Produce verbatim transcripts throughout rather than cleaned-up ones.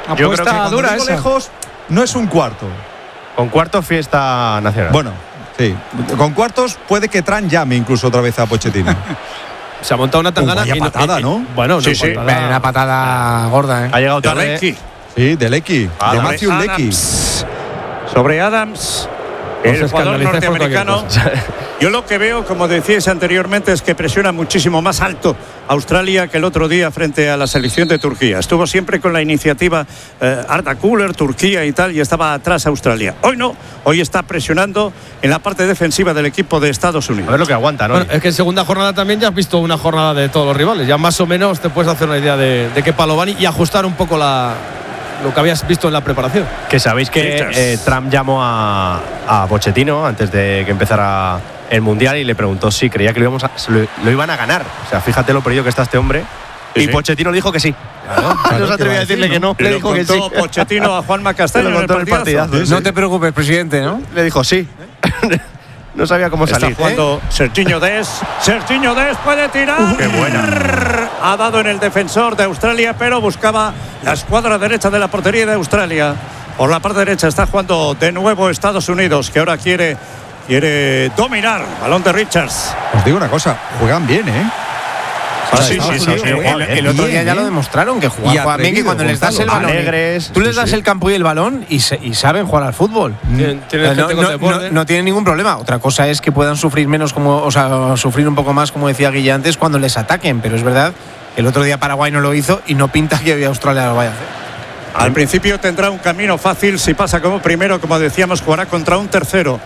Yo creo que dura esa. lejos no es un cuarto. Con cuartos, fiesta nacional. Bueno, sí. Con cuartos puede que Tran llame incluso otra vez a Pochettino. Se ha montado una tangana. Vaya y no, patada, y- ¿no? Bueno, Sí, no, sí. patada. Una patada gorda, ¿eh? Ha llegado De tarde. Lecky. Sí, de Lecky. Ah, de sobre Matthew Lecky. Adams. Sobre Adams, No el se jugador escandalicéis por norteamericano. cualquier cosa. Yo lo que veo, como decíais anteriormente, es que presiona muchísimo más alto Australia que el otro día frente a la selección de Turquía. Estuvo siempre con la iniciativa eh, Arda Güler, Turquía y tal, y estaba atrás Australia. Hoy no, hoy está presionando en la parte defensiva del equipo de Estados A Unidos. ver lo que aguanta, ¿no? Bueno, es que en segunda jornada también ya has visto una jornada de todos los rivales. Ya más o menos te puedes hacer una idea de, de qué palo van y ajustar un poco la, lo que habías visto en la preparación. Que sabéis que Peters. eh, Trump llamó a, a Pochettino antes de que empezara el Mundial y le preguntó si creía que lo, íbamos a- se lo, lo iban a ganar. O sea, fíjate lo perdido que está este hombre. Sí, y sí. Pochettino dijo que sí. Claro, no se ¿qué atrevió va a a decirle decir, que no. Le Le dijo que sí. contó Pochettino a Juanma Castaño Le en el contó el partidazo. partidazo. No te preocupes, presidente, ¿no? Le dijo sí. No sabía cómo Está salir. jugando Serginho Dest. Serginho Dest puede tirar. ¡Qué buena! Ha dado en el defensor de Australia, pero buscaba la escuadra derecha de la portería de Australia. Por la parte derecha está jugando de nuevo Estados Unidos, que ahora quiere, quiere dominar. Balón de Richards. Os digo una cosa, juegan bien, ¿eh? Ah, sí, Estados sí, sí, Unidos sí. juega El, bien, el otro día ya ¿eh? lo demostraron, que Y juegan, juegan bien, que atrevido, cuando les das el Gonzalo. balón, Alegres. tú les Sí, das sí. el campo y el balón y, se- y saben jugar al fútbol. Tienen, tienen Eh, No, gente con no, desborde. no, no tienen ningún problema. Otra cosa es que puedan sufrir menos, como, o sea, sufrir un poco más, como decía Guille antes, cuando les ataquen. Pero es verdad que el otro día Paraguay no lo hizo y no pinta que hoy Australia lo vaya a hacer. Al principio tendrá un camino fácil. Si pasa como primero, como decíamos, jugará contra un tercero.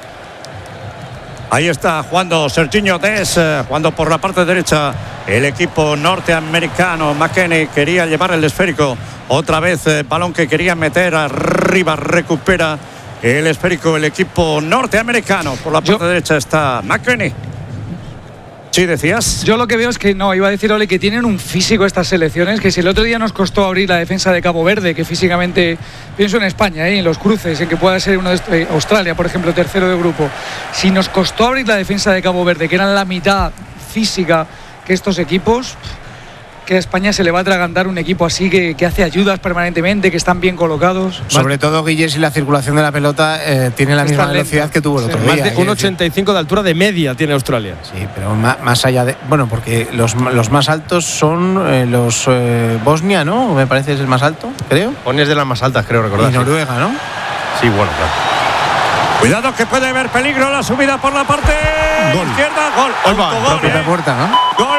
Ahí está jugando Serginho Dest, eh, jugando por la parte derecha el equipo norteamericano. McKennie quería llevar el esférico. Otra vez eh, balón que quería meter arriba, recupera el esférico el equipo norteamericano. Por la parte Yo- derecha está McKennie. Sí, decías. Yo lo que veo es que no, iba a decir Ole que tienen un físico estas selecciones, que si el otro día nos costó abrir la defensa de Cabo Verde, que físicamente, pienso en España, ¿eh? En los cruces, en que pueda ser uno de estos, eh, Australia, por ejemplo, tercero de grupo, si nos costó abrir la defensa de Cabo Verde, que eran la mitad física que estos equipos, que a España se le va a atragantar un equipo así que, que hace ayudas permanentemente, que están bien colocados. Sobre todo, Guille, si la circulación de la pelota eh, tiene la Está misma lenta. velocidad que tuvo el otro Sí. día. Más de quiero un decir. ochenta y cinco de altura de media tiene Australia. Sí, pero ma- más allá de. Bueno, porque los, los más altos son eh, los eh, Bosnia, ¿no? Me parece es el más alto, creo. Ponies de las más altas, creo recordar. Y Noruega, ¿no? Sí, bueno, claro. Cuidado que puede haber peligro. La subida por la parte Gol. izquierda. Gol. Ahí va, Autogol, Propia ¿eh? puerta, ¿no? Gol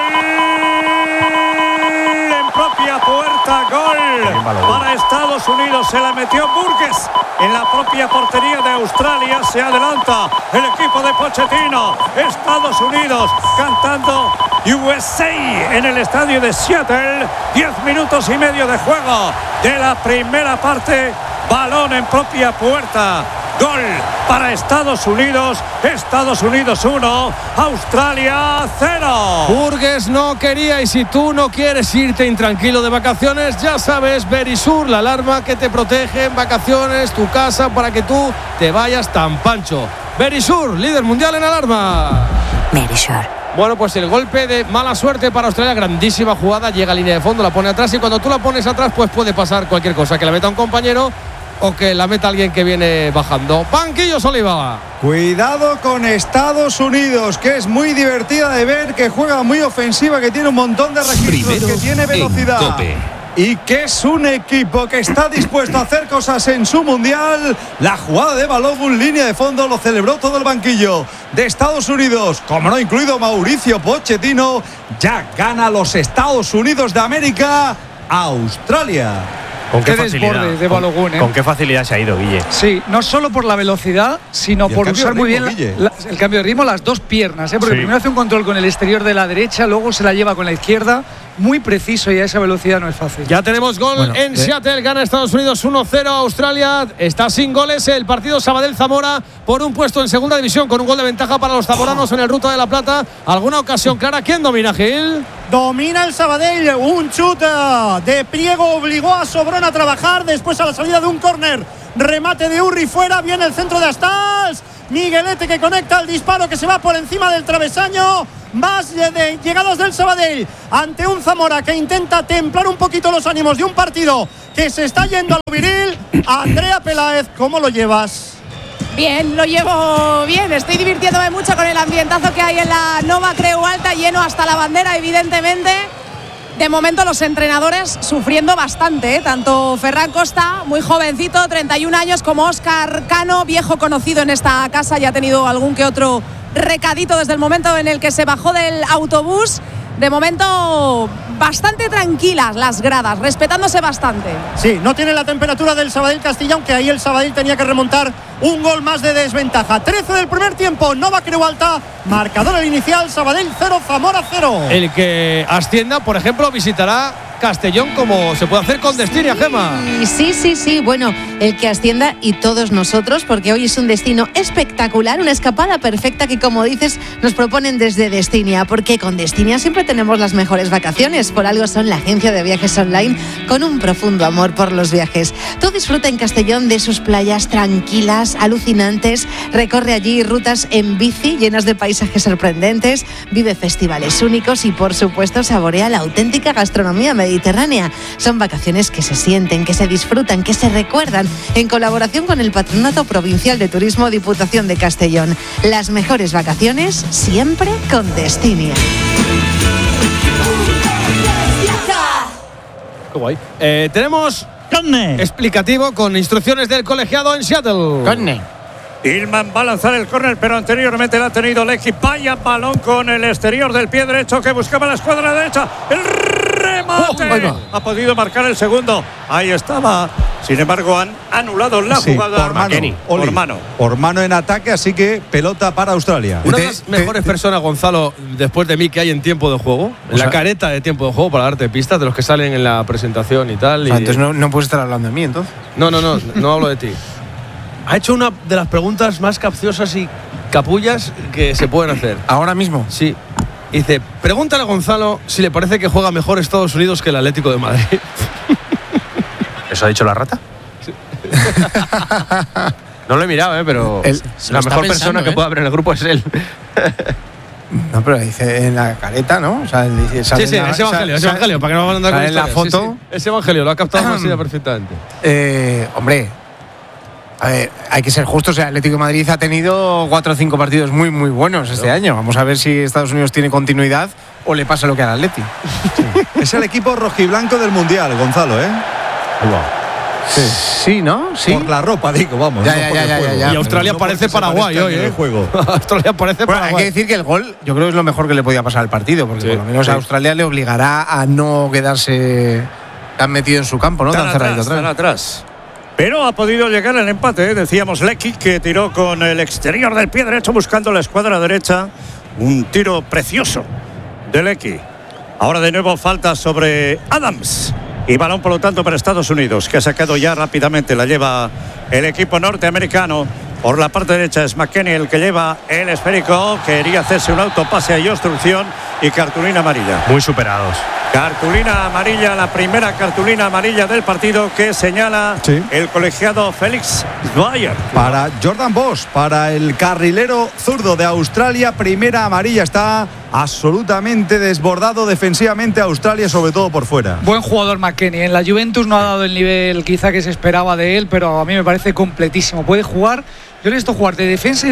en propia puerta, gol para Estados Unidos. Se la metió Burgess en la propia portería de Australia. Se adelanta el equipo de Pochettino. Estados Unidos cantando U S A en el estadio de Seattle. Diez minutos y medio de juego de la primera parte. Balón en propia puerta. Gol para Estados Unidos. Estados Unidos uno, Australia cero. Burgues no quería, y si tú no quieres irte intranquilo de vacaciones, ya sabes, Verisur, la alarma que te protege en vacaciones, tu casa, para que tú te vayas tan pancho. Verisur, líder mundial en alarma. Verisur. Bueno, pues el golpe de mala suerte para Australia, grandísima jugada, llega a línea de fondo, la pone atrás, y cuando tú la pones atrás, pues puede pasar cualquier cosa, que la meta un compañero o que la meta alguien que viene bajando. Banquillos, Oliva. Cuidado con Estados Unidos, que es muy divertida de ver, que juega muy ofensiva, que tiene un montón de registros, Primero que tiene velocidad. en COPE. Y que es un equipo que está dispuesto a hacer cosas en su mundial. La jugada de Balogun, línea de fondo, lo celebró todo el banquillo de Estados Unidos, como no incluido Mauricio Pochettino. Ya gana los Estados Unidos de América a Australia. ¿Con qué, Qué facilidad? desborde de ¿Con- Balogun, ¿eh? ¿Con qué facilidad se ha ido, Guille? Sí, no solo por la velocidad, sino Y el por cambio de usar muy bien ritmo, la- Guille. la- el cambio de ritmo, las dos piernas, ¿eh? Porque Sí. primero hace un control con el exterior de la derecha, luego se la lleva con la izquierda, muy preciso, y a esa velocidad no es fácil. Ya tenemos gol Bueno, en eh. Seattle, gana Estados Unidos uno cero a Australia. Está sin goles el partido Sabadell-Zamora por un puesto en segunda división, con un gol de ventaja para los zamoranos en el Ruta de la Plata. ¿Alguna ocasión clara? ¿Quién domina, Gil? Domina el Sabadell, un chut eh, de Priego obligó a Sobrón a trabajar, después a la salida de un córner, remate de Urri fuera, viene el centro de Astals, Miguelete que conecta el disparo que se va por encima del travesaño. Más de llegadas del Sabadell ante un Zamora que intenta templar un poquito los ánimos de un partido que se está yendo a lo viril. Andrea Peláez, ¿cómo lo llevas? Bien, lo llevo bien, estoy divirtiéndome mucho con el ambientazo que hay en la Nova Creu Alta, lleno hasta la bandera, evidentemente. De momento los entrenadores sufriendo bastante, ¿eh? Tanto Ferran Costa, muy jovencito, treinta y un años, como Óscar Cano, viejo conocido en esta casa, ya ha tenido algún que otro recadito desde el momento en el que se bajó del autobús. De momento bastante tranquilas las gradas, respetándose bastante. Sí, no tiene la temperatura del Sabadell Castellón, que ahí el Sabadell tenía que remontar un gol más de desventaja. trece del primer tiempo, Nova Creu Alta, marcador el inicial, Sabadell cero, Zamora cero. El que ascienda, por ejemplo, visitará Castellón, como se puede hacer con Destinia, Gema. Sí, sí, sí, bueno, el que ascienda y todos nosotros, porque hoy es un destino espectacular, una escapada perfecta que, como dices, nos proponen desde Destinia, porque con Destinia siempre tenemos las mejores vacaciones, por algo son la agencia de viajes online con un profundo amor por los viajes. Tú disfruta en Castellón de sus playas tranquilas, alucinantes, recorre allí rutas en bici llenas de paisajes sorprendentes, vive festivales únicos y, por supuesto, saborea la auténtica gastronomía mediterránea. Mediterránea. Son vacaciones que se sienten, que se disfrutan, que se recuerdan, en colaboración con el Patronato Provincial de Turismo Diputación de Castellón. Las mejores vacaciones siempre con Destinia. Qué guay. Eh, tenemos Conne. explicativo con instrucciones del colegiado en Seattle. Conne. Tillman va a lanzar el córner, pero anteriormente la ha tenido Lecky. Vaya balón con el exterior del pie derecho que buscaba la escuadra derecha. El remate. Oh, ha podido marcar el segundo. Ahí estaba. Sin embargo, han anulado la Sí, jugada. por mano, McKennie. Oli. Por mano. Por mano en ataque, así que pelota para Australia. Una de Te- las te- mejores te- personas, Gonzalo, después de mí, que hay en tiempo de juego, en O sea- la careta de tiempo de juego, para darte pistas de los que salen en la presentación y tal. O y- sea, entonces no, no puedes estar hablando de mí, entonces. No, no, no, no hablo de ti. Ha hecho una de las preguntas más capciosas y capullas que se pueden hacer. Ahora mismo. Sí. Dice, pregúntale a Gonzalo si le parece que juega mejor Estados Unidos que el Atlético de Madrid. ¿Eso ha dicho la rata? No lo he mirado, ¿eh? Pero Él la mejor persona que ¿eh? puede haber en el grupo es él. No, pero dice en la careta, ¿no? O sea, dice, sale Sí, sí, en la- es Evangelio, es sale- Evangelio, para que no van a andar con sale en la historias. Sí, foto. sí, es Evangelio, lo ha captado Masía perfectamente. Eh, hombre, a ver, hay que ser justos. El Atlético de Madrid ha tenido cuatro o cinco partidos muy, muy buenos este año. Vamos a ver si Estados Unidos tiene continuidad o le pasa lo que al Atleti. Es el equipo rojiblanco del Mundial, Gonzalo, ¿eh? Sí, ¿no? Sí. Por la ropa, digo, vamos. Ya, no ya, por ya, el ya, juego. ya, ya. Y Australia No parece porque se Paraguay parezcan hoy, en ¿eh? el juego. Australia parece Bueno, hay Paraguay. que decir que el gol, yo creo que es lo mejor que le podía pasar al partido, porque Sí, por lo menos sí. a Australia le obligará a no quedarse tan metido en su campo, ¿no? Tan, Tan cerradito atrás, tan atrás. atrás. Pero ha podido llegar el empate, ¿eh? Decíamos Lecky, que tiró con el exterior del pie derecho buscando la escuadra derecha. Un tiro precioso de Lecky. Ahora de nuevo falta sobre Adams. Y balón, por lo tanto, para Estados Unidos, que ha sacado ya rápidamente. La lleva el equipo norteamericano. Por la parte derecha es McKennie el que lleva el esférico. Quería hacerse un autopase y obstrucción. Y cartulina amarilla. Muy superados. Cartulina amarilla, la primera cartulina amarilla del partido que señala Sí. el colegiado Félix Dwyer. Para Jordan Bosch, para el carrilero zurdo de Australia, primera amarilla. Está absolutamente desbordado defensivamente Australia, sobre todo por fuera. Buen jugador McKennie. En la Juventus no ha dado el nivel quizá que se esperaba de él, pero a mí me parece completísimo. Puede jugar, yo le he visto jugar de defensa y